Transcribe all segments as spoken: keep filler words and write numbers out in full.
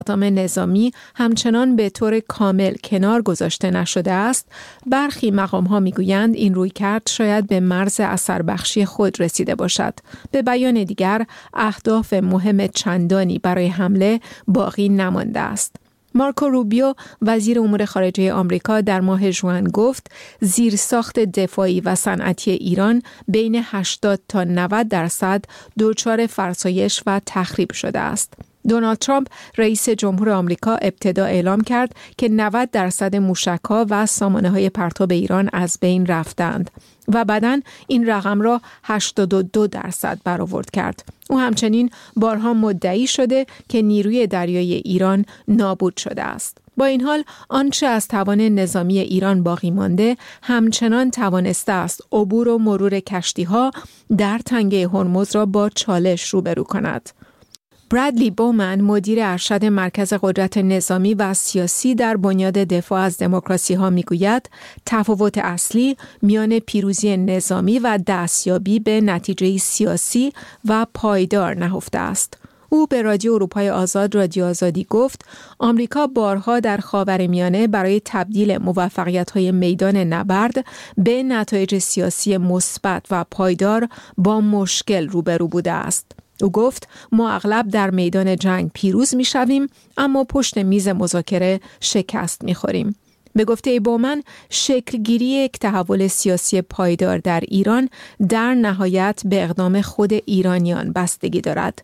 اقدام نظامی همچنان به طور کامل کنار گذاشته نشده است، برخی مقام‌ها می‌گویند این رویکرد شاید به مرز اثر بخشی خود رسیده باشد. به بیان دیگر، اهداف مهم چندانی برای حمله باقی نمانده است. مارکو روبیو وزیر امور خارجه آمریکا در ماه ژوئن گفت زیرساخت دفاعی و صنعتی ایران بین هشتاد تا نود درصد دچار فرسایش و تخریب شده است. دونالد ترامپ رئیس جمهور آمریکا ابتدا اعلام کرد که نود درصد موشک‌ها و سامانه‌های پرتاب ایران از بین رفتند و بعداً این رقم را هشتاد و دو درصد برآورد کرد. او همچنین بارها مدعی شده که نیروی دریایی ایران نابود شده است. با این حال آنچه از توان نظامی ایران باقی مانده همچنان توانسته است عبور و مرور کشتی‌ها در تنگه هرمز را با چالش روبرو کند. برادلی بومن مدیر ارشد مرکز قدرت نظامی و سیاسی در بنیاد دفاع از دموکراسی ها میگوید تفاوت اصلی میان پیروزی نظامی و دستیابی به نتیجه سیاسی و پایدار نهفته است. او به رادیو اروپای آزاد رادیو آزادی گفت آمریکا بارها در خاورمیانه برای تبدیل موفقیت‌های میدان نبرد به نتایج سیاسی مثبت و پایدار با مشکل روبرو بوده است. او گفت ما اغلب در میدان جنگ پیروز می شویم اما پشت میز مذاکره شکست می خوریم. به گفته بومن شکلگیری یک تحول سیاسی پایدار در ایران در نهایت به اقدام خود ایرانیان بستگی دارد.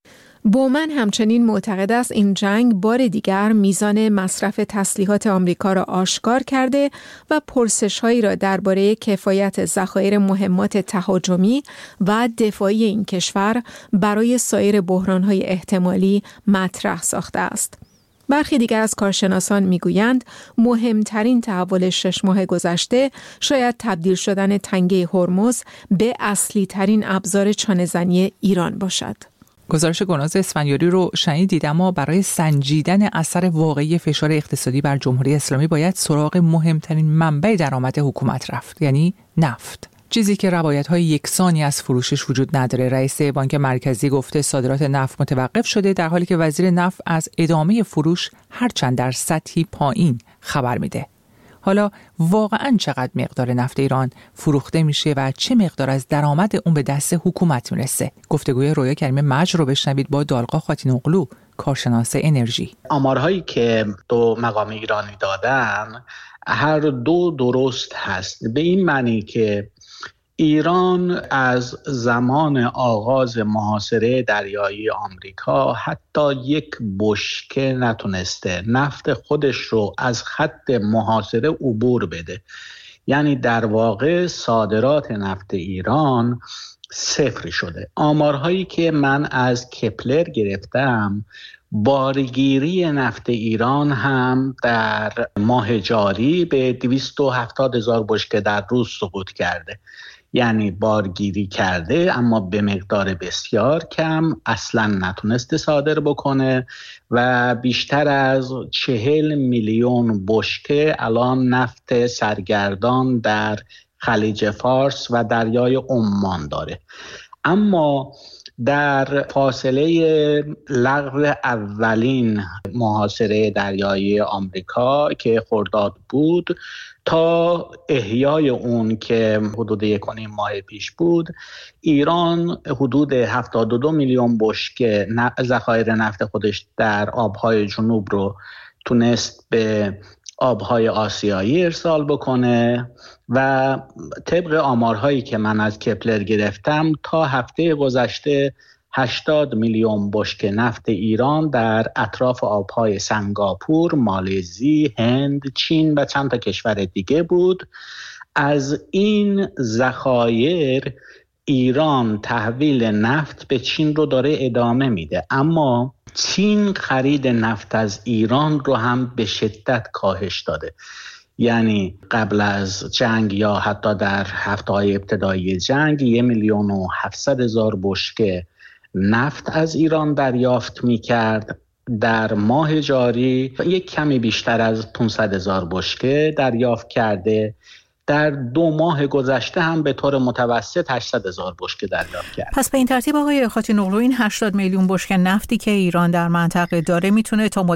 بومن همچنین معتقد است این جنگ بار دیگر میزان مصرف تسلیحات آمریکا را آشکار کرده و پرسش‌هایی را درباره کفایت ذخایر مهمات تهاجمی و دفاعی این کشور برای سایر بحران‌های احتمالی مطرح ساخته است. برخی دیگر از کارشناسان میگویند مهمترین تحول شش ماه گذشته شاید تبدیل شدن تنگه هرمز به اصلی ترین ابزار چانه‌زنی ایران باشد. گزارش گناز اسفندیاری رو شنیدید، اما برای سنجیدن اثر واقعی فشار اقتصادی بر جمهوری اسلامی باید سراغ مهمترین منبع درآمد حکومت رفت، یعنی نفت. چیزی که روایت‌های یکسانی از فروشش وجود نداره. رئیس بانک مرکزی گفته صادرات نفت متوقف شده، در حالی که وزیر نفت از ادامه فروش هرچند در سطحی پایین خبر میده. حالا واقعاً چقدر مقدار نفت ایران فروخته میشه و چه مقدار از درآمد اون به دست حکومت میرسه؟ گفتگوی رویا کریم مجر رو بشنوید با دالقا خاتین‌اوغلو، کارشناس انرژی. آمارهایی که دو مقام ایرانی دادن هر دو درست هست، به این معنی که ایران از زمان آغاز محاصره دریایی آمریکا حتی یک بشکه نتونسته نفت خودش رو از خط محاصره عبور بده. یعنی در واقع صادرات نفت ایران صفر شده. آمارهایی که من از کپلر گرفتم، بارگیری نفت ایران هم در ماه جاری به دویست و هفتاد هزار بشکه در روز سقوط کرده. یعنی بارگیری کرده اما به مقدار بسیار کم، اصلا نتونسته صادر بکنه و بیشتر از چهل میلیون بشکه الان نفت سرگردان در خلیج فارس و دریای عمان داره. اما در فاصله لغو اولین محاصره دریایی آمریکا که خرداد بود تا احیای اون که حدود یک و نیم ماه پیش بود، ایران حدود هفتاد و دو میلیون بشکه ذخایر نفت خودش در آبهای جنوب رو تونست به آبهای آسیایی ارسال بکنه و طبق آمارهایی که من از کپلر گرفتم تا هفته گذشته هشتاد میلیون بشکه نفت ایران در اطراف آبهای سنگاپور، مالزی، هند، چین و چند تا کشور دیگه بود. از این ذخایر ایران تحویل نفت به چین رو داره ادامه میده، اما چین خرید نفت از ایران رو هم به شدت کاهش داده. یعنی قبل از جنگ یا حتی در هفته‌های ابتدایی جنگ یک میلیون و هفتصد هزار بشکه نفت از ایران دریافت می‌کرد. در ماه جاری یک کمی بیشتر از پانصد هزار بشکه دریافت کرده در دو ماه گذشته هم به طور متوسط هشتصد هزار بشکه دریافت کرد. پس به این ترتیب آقای خاتین‌اوغلو این هشتاد میلیون بشکه نفتی که ایران در منطقه داره میتونه تا